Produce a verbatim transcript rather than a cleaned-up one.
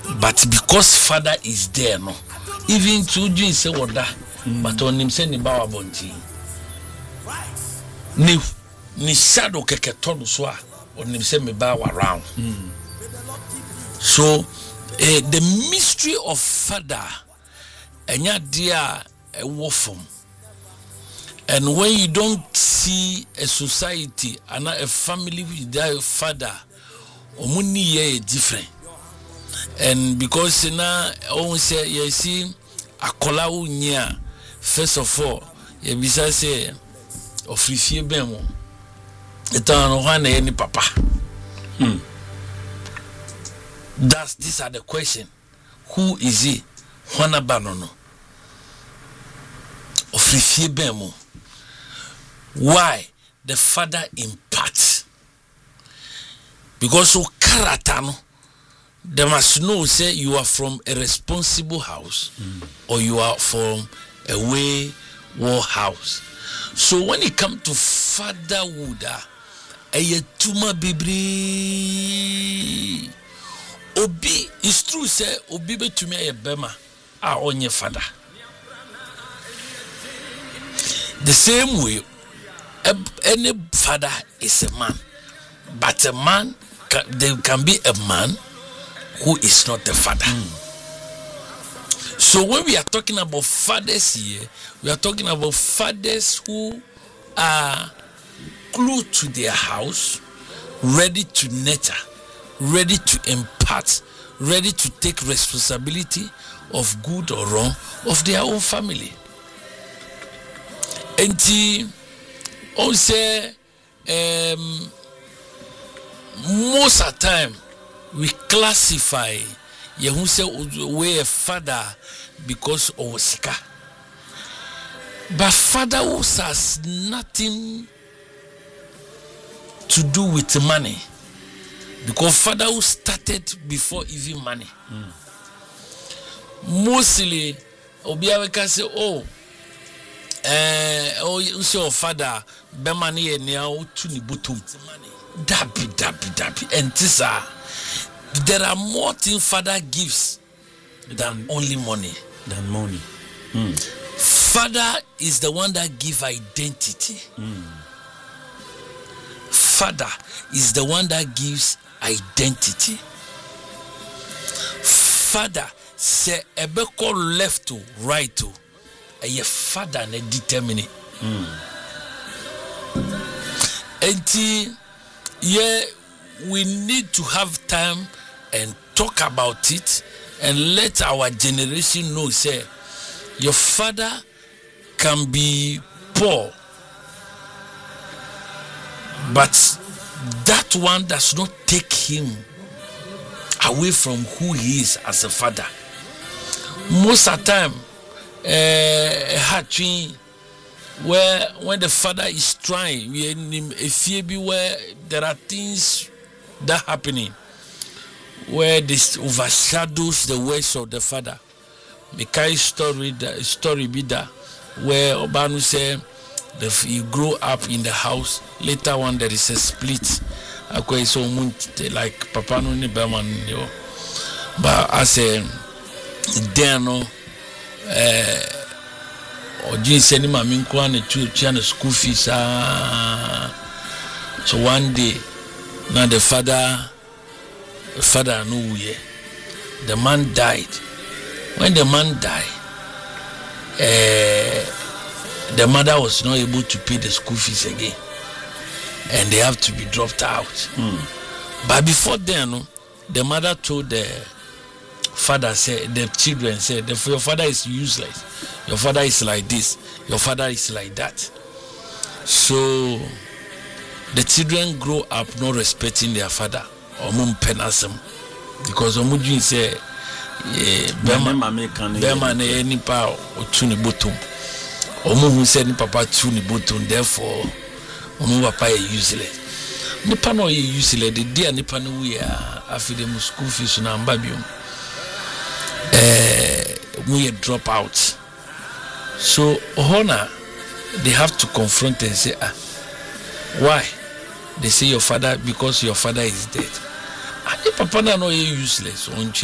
but because father is there no even to you say woda but on him say ni bawa bonti ni ni shadow keke todo so a on him say me bawa round mm. So uh, the mystery of father enya dia a wofom. And when you don't see a society and a family with their father, omuni ye different. And because now on say you see akola unya, first of all, you bisa say ofifie bemo. Eta no hwana ye ni papa. Hmm. That's these are the question. Who is he? Hwana banono. Ofifie bemo. Why? The father imparts. Because so character, no, they must know say you are from a responsible house mm. or you are from a wayward house. So when it comes to fatherhood, a tuma bibri obi it's true say obi be to me a bema a onye father. The same way. Any father is a man, but a man can, there can be a man who is not the father. Mm. So when we are talking about fathers here, we are talking about fathers who are close to their house, ready to nurture, ready to impart, ready to take responsibility of good or wrong of their own family. And the also, um, most of the time we classify you say we a father because of sika, but fatherhood has nothing to do with money because fatherhood started before even money. Mm. Mostly, Obiawe can say, oh. Eh, oh, you say your father, Bemani and now to Nibutum. Dabi, dabi, dabi. And this are there are more things father gives than only money. Than money. Mm. Father is the one that gives identity. Mm. Father is the one that gives identity. Father say ebeko left to right to. A father and a determinate. Mm. And yeah, we need to have time and talk about it and let our generation know say your father can be poor, but that one does not take him away from who he is as a father. Most of the time Uh, hatching where when the father is trying, we a where there are things that happening where this overshadows the words of the father. The kind story, the story be that where Obanu said that you grow up in the house, later on there is a split. Okay, so like Papa no ni Berman, but as a Dano. Eh, or just sending my minko and two channel school fees. Ah, so one day, now the father, the father knew ye, the man died. When the man died, eh, the mother was not able to pay the school fees again, and they have to be dropped out. Mm. But before then, the mother told the father said, the children said, your father is useless, your father is like this, your father is like that. So the children grow up not respecting their father or mum penasem because Omujin say Bema ne any power or tuni bottom or mum said papa tuni bottom, therefore Omu papa is useless. Nipa no useless, the dear Nipa no we are after the school fees na ambabium. Uh, we drop out. So honor, they have to confront and say, ah, why? They say your father because your father is dead. Ah, if papa na no useless.